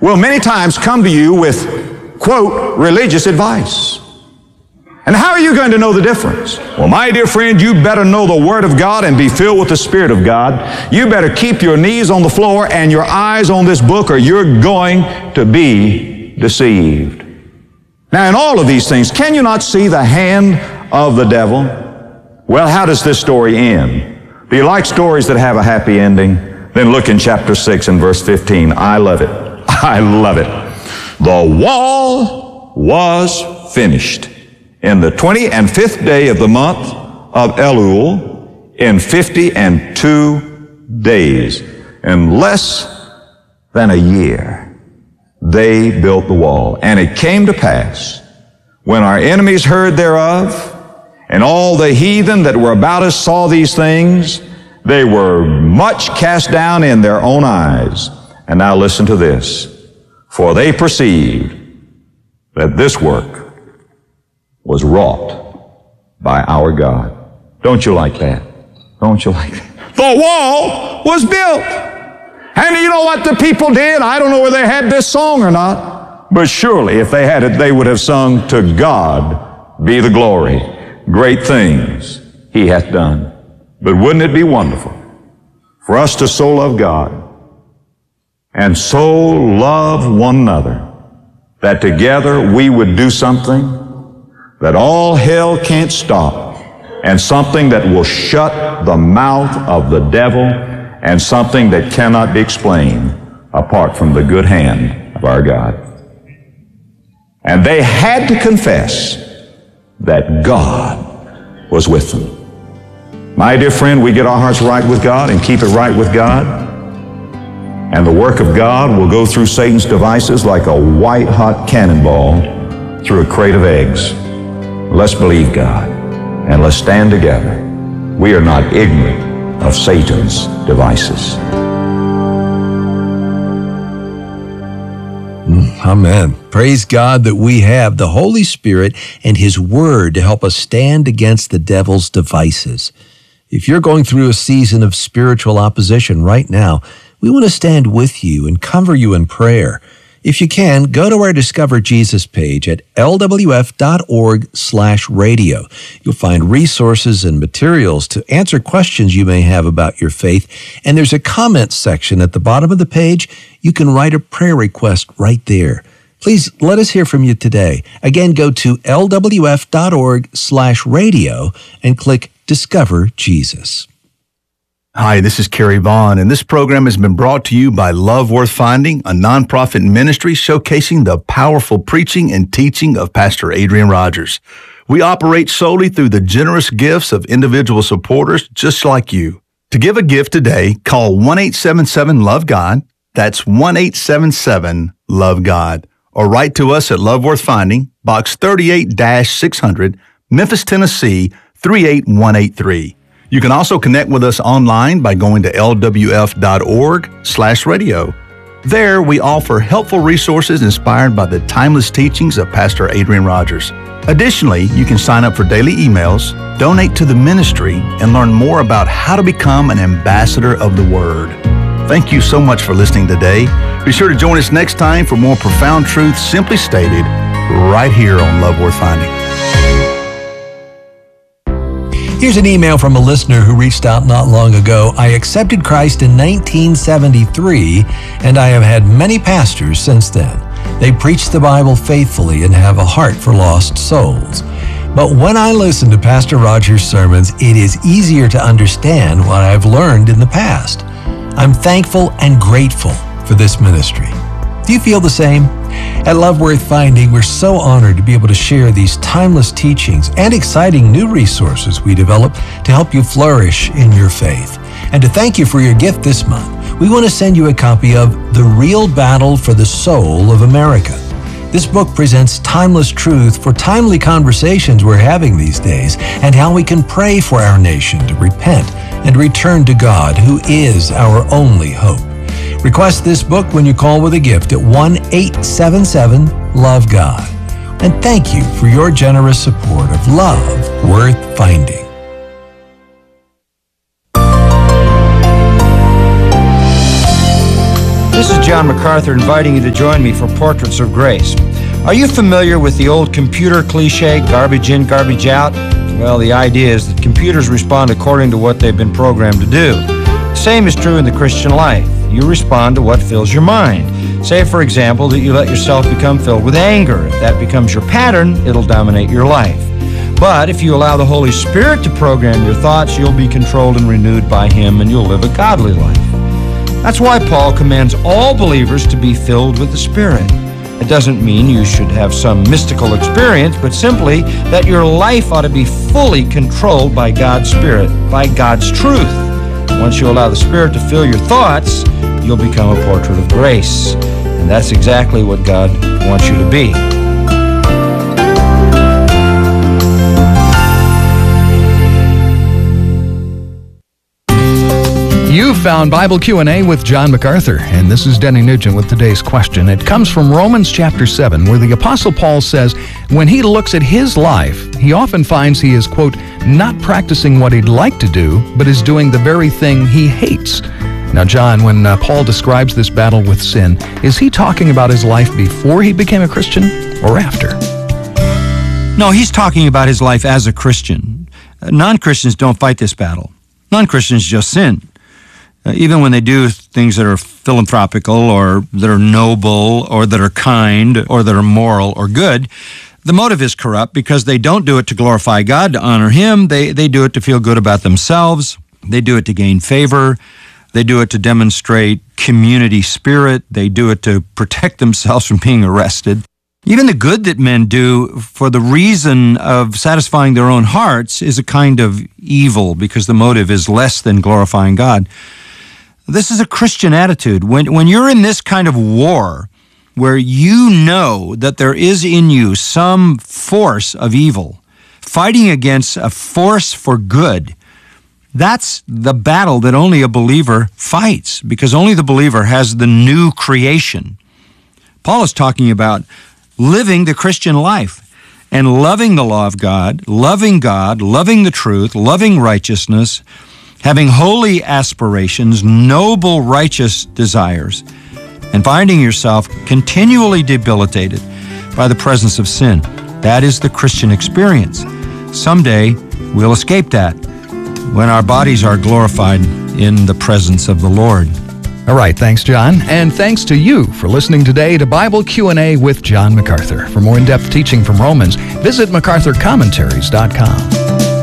will many times come to you with, quote, religious advice. And how are you going to know the difference? Well, my dear friend, you better know the Word of God and be filled with the Spirit of God. You better keep your knees on the floor and your eyes on this book, or you're going to be deceived. Now, in all of these things, can you not see the hand of the devil? Well, how does this story end? Do you like stories that have a happy ending? Then look in chapter 6 and verse 15. I love it. I love it. The wall was finished in the 25th day of the month of Elul in 52 days. In less than a year, they built the wall. And it came to pass, when our enemies heard thereof, and all the heathen that were about us saw these things, they were much cast down in their own eyes. And now listen to this. For they perceived that this work was wrought by our God. Don't you like that? Don't you like that? The wall was built. And you know what the people did? I don't know whether they had this song or not, but surely if they had it, they would have sung, "To God be the glory. Great things He hath done." But wouldn't it be wonderful for us to so love God and so love one another that together we would do something that all hell can't stop, and something that will shut the mouth of the devil, and something that cannot be explained apart from the good hand of our God. And they had to confess that God was with them. My dear friend, we get our hearts right with God and keep it right with God, and the work of God will go through Satan's devices like a white-hot cannonball through a crate of eggs. Let's believe God, and let's stand together. We are not ignorant of Satan's devices. Amen. Praise God that we have the Holy Spirit and His Word to help us stand against the devil's devices. If you're going through a season of spiritual opposition right now, we want to stand with you and cover you in prayer. If you can, go to our Discover Jesus page at lwf.org/radio. You'll find resources and materials to answer questions you may have about your faith. And there's a comments section at the bottom of the page. You can write a prayer request right there. Please let us hear from you today. Again, go to lwf.org/radio and click Discover Jesus. Hi, this is Kerry Vaughn, and this program has been brought to you by Love Worth Finding, a nonprofit ministry showcasing the powerful preaching and teaching of Pastor Adrian Rogers. We operate solely through the generous gifts of individual supporters just like you. To give a gift today, call 1-877-LOVE-GOD. That's 1-877-LOVE-GOD. Or write to us at Love Worth Finding, Box 38-600, Memphis, Tennessee, 38183. You can also connect with us online by going to lwf.org/radio. There, we offer helpful resources inspired by the timeless teachings of Pastor Adrian Rogers. Additionally, you can sign up for daily emails, donate to the ministry, and learn more about how to become an ambassador of the Word. Thank you so much for listening today. Be sure to join us next time for more profound truths simply stated right here on Love Worth Finding. Here's an email from a listener who reached out not long ago. I accepted Christ in 1973, and I have had many pastors since then. They preach the Bible faithfully and have a heart for lost souls. But when I listen to Pastor Rogers' sermons, it is easier to understand what I've learned in the past. I'm thankful and grateful for this ministry. Do you feel the same? At Love Worth Finding, we're so honored to be able to share these timeless teachings and exciting new resources we develop to help you flourish in your faith. And to thank you for your gift this month, we want to send you a copy of The Real Battle for the Soul of America. This book presents timeless truth for timely conversations we're having these days and how we can pray for our nation to repent and return to God, who is our only hope. Request this book when you call with a gift at 1-877-LOVE-GOD. And thank you for your generous support of Love Worth Finding. This is John MacArthur inviting you to join me for Portraits of Grace. Are you familiar with the old computer cliche, garbage in, garbage out? Well, the idea is that computers respond according to what they've been programmed to do. The same is true in the Christian life. You respond to what fills your mind. Say, for example, that you let yourself become filled with anger. If that becomes your pattern, it'll dominate your life. But if you allow the Holy Spirit to program your thoughts, you'll be controlled and renewed by Him, and you'll live a godly life. That's why Paul commands all believers to be filled with the Spirit. It doesn't mean you should have some mystical experience, but simply that your life ought to be fully controlled by God's Spirit, by God's truth. Once you allow the Spirit to fill your thoughts, you'll become a portrait of grace. And that's exactly what God wants you to be. You've found Bible Q&A with John MacArthur, and this is Denny Nugent with today's question. It comes from Romans chapter 7, where the Apostle Paul says, when he looks at his life, he often finds he is, quote, not practicing what he'd like to do, but is doing the very thing he hates. Now, John, when Paul describes this battle with sin, is he talking about his life before he became a Christian or after? No, he's talking about his life as a Christian. Non-Christians don't fight this battle. Non-Christians just sin. Even when they do things that are philanthropical or that are noble or that are kind or that are moral or good, the motive is corrupt because they don't do it to glorify God, to honor Him. They do it to feel good about themselves. They do it to gain favor. They do it to demonstrate community spirit. They do it to protect themselves from being arrested. Even the good that men do for the reason of satisfying their own hearts is a kind of evil because the motive is less than glorifying God. This is a Christian attitude. When you're in this kind of war where you know that there is in you some force of evil fighting against a force for good, that's the battle that only a believer fights because only the believer has the new creation. Paul is talking about living the Christian life and loving the law of God, loving the truth, loving righteousness, having holy aspirations, noble, righteous desires, and finding yourself continually debilitated by the presence of sin. That is the Christian experience. Someday, we'll escape that when our bodies are glorified in the presence of the Lord. All right, thanks, John. And thanks to you for listening today to Bible Q&A with John MacArthur. For more in-depth teaching from Romans, visit MacArthurCommentaries.com.